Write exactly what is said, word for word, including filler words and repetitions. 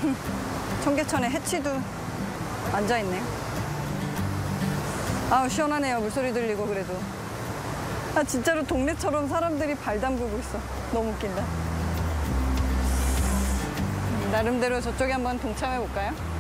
청계천에 해치도 앉아있네요. 아우, 시원하네요. 물소리 들리고 그래도. 아, 진짜로 동네처럼 사람들이 발 담그고 있어. 너무 웃긴다. 나름대로 저쪽에 한번 동참해 볼까요?